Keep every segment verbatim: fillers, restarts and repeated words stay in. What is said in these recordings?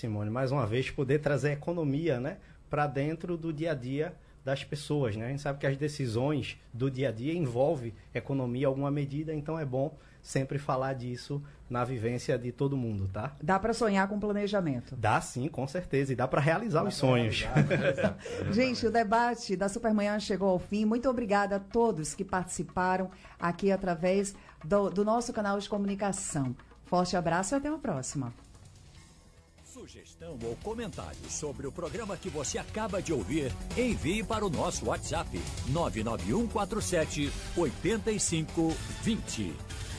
Simone, mais uma vez poder trazer economia, né, para dentro do dia a dia das pessoas, né? A gente sabe que as decisões do dia a dia envolvem economia em alguma medida, então é bom sempre falar disso na vivência de todo mundo, tá? Dá para sonhar com planejamento? Dá sim, com certeza, e dá para realizar dá os sonhos. Realizar, gente, o debate da Supermanhã chegou ao fim. Muito obrigada a todos que participaram aqui através do, do nosso canal de comunicação. Forte abraço e até a próxima. Sugestão ou comentário sobre o programa que você acaba de ouvir, envie para o nosso WhatsApp nove nove um quatro sete oito cinco dois zero.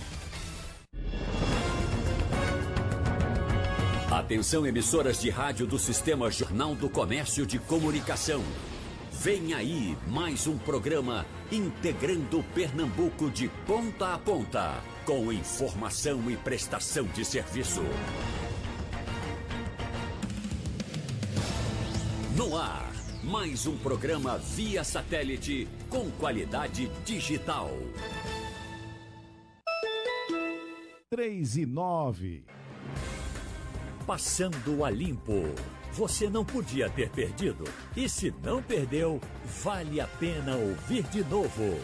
Atenção, emissoras de rádio do Sistema Jornal do Comércio de Comunicação. Vem aí mais um programa integrando Pernambuco de ponta a ponta, com informação e prestação de serviço. No ar, mais um programa via satélite com qualidade digital. três e nove. Passando a limpo. Você não podia ter perdido. E se não perdeu, vale a pena ouvir de novo.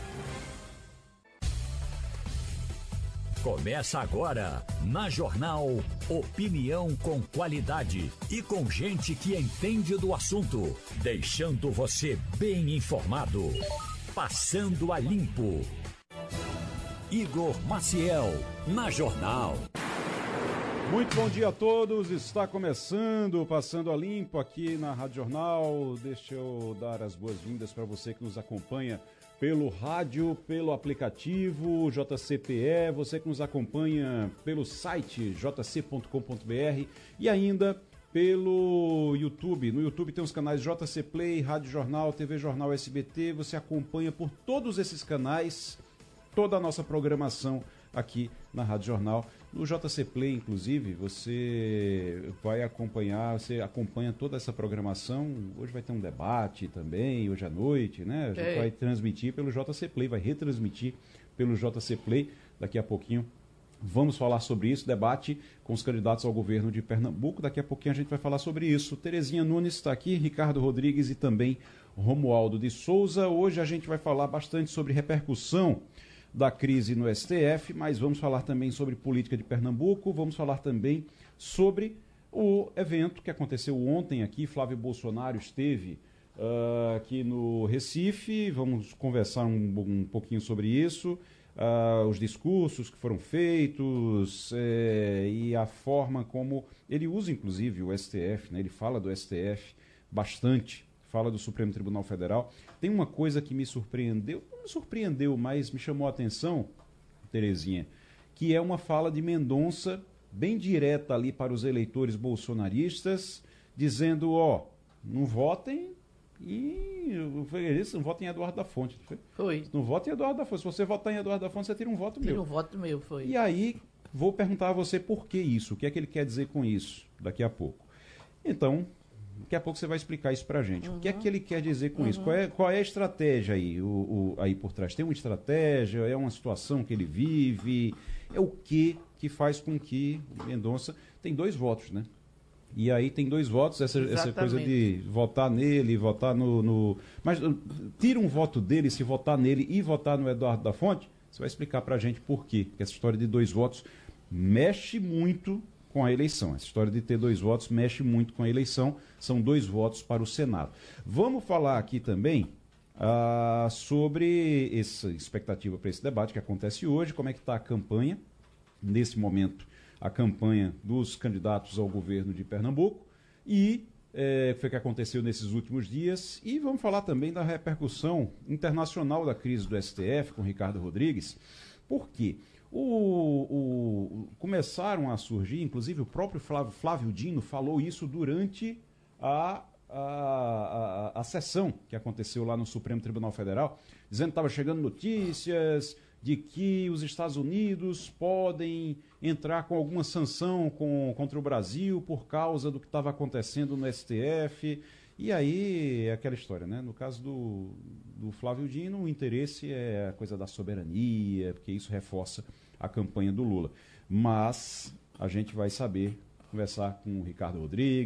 Começa agora, na Jornal, opinião com qualidade e com gente que entende do assunto, deixando você bem informado. Passando a limpo. Igor Maciel, na Jornal. Muito bom dia a todos, está começando, Passando a Limpo aqui na Rádio Jornal. Deixa eu dar as boas-vindas para você que nos acompanha pelo rádio, pelo aplicativo J C P E, você que nos acompanha pelo site j c ponto com ponto b r e ainda pelo YouTube. No YouTube tem os canais J C Play, Rádio Jornal, T V Jornal S B T. Você acompanha por todos esses canais toda a nossa programação aqui na Rádio Jornal. No J C Play, inclusive, você vai acompanhar, você acompanha toda essa programação. Hoje vai ter um debate também, hoje à noite, né? A gente Ei. vai transmitir pelo J C Play, vai retransmitir pelo J C Play daqui a pouquinho. Vamos falar sobre isso, debate com os candidatos ao governo de Pernambuco. Daqui a pouquinho a gente vai falar sobre isso. Terezinha Nunes está aqui, Ricardo Rodrigues e também Romualdo de Souza. Hoje a gente vai falar bastante sobre repercussão da crise no S T F, mas vamos falar também sobre política de Pernambuco, vamos falar também sobre o evento que aconteceu ontem aqui. Flávio Bolsonaro esteve uh, aqui no Recife, vamos conversar um, um pouquinho sobre isso, uh, os discursos que foram feitos eh, e a forma como ele usa inclusive o S T F, né? Ele fala do S T F bastante, fala do Supremo Tribunal Federal. Tem uma coisa que me surpreendeu, não me surpreendeu, mas me chamou a atenção, Terezinha, que é uma fala de Mendonça bem direta ali para os eleitores bolsonaristas, dizendo, ó, não votem e foi isso, não votem em Eduardo da Fonte. Foi? Foi. Não votem em Eduardo da Fonte. Se você votar em Eduardo da Fonte, você tira um voto tira meu. Tira um voto meu, foi. E aí, vou perguntar a você por que isso, o que é que ele quer dizer com isso, daqui a pouco. Então, daqui a pouco você vai explicar isso pra gente. Uhum. O que é que ele quer dizer com uhum. isso? Qual é, qual é a estratégia aí, o, o, aí por trás? Tem uma estratégia? É uma situação que ele vive? É o que que faz com que Mendonça tem dois votos, né? E aí tem dois votos, essa, essa coisa de votar nele, votar no, no... Mas tira um voto dele, se votar nele e votar no Eduardo da Fonte, você vai explicar pra gente por quê. Que essa história de dois votos mexe muito com a eleição. Essa história de ter dois votos mexe muito com a eleição. São dois votos para o Senado. Vamos falar aqui também ah, sobre essa expectativa para esse debate que acontece hoje, como é que está a campanha, nesse momento, a campanha dos candidatos ao governo de Pernambuco e é, foi o que aconteceu nesses últimos dias. E vamos falar também da repercussão internacional da crise do S T F com Ricardo Rodrigues. Por quê? O, o, começaram a surgir, inclusive o próprio Flávio, Flávio Dino falou isso durante a, a, a, a sessão que aconteceu lá no Supremo Tribunal Federal, dizendo que estava chegando notícias de que os Estados Unidos podem entrar com alguma sanção com, contra o Brasil por causa do que estava acontecendo no S T F. E aí é aquela história, né? No caso do, do Flávio Dino, o interesse é a coisa da soberania, porque isso reforça a campanha do Lula. Mas a gente vai saber conversar com o Ricardo Rodrigues,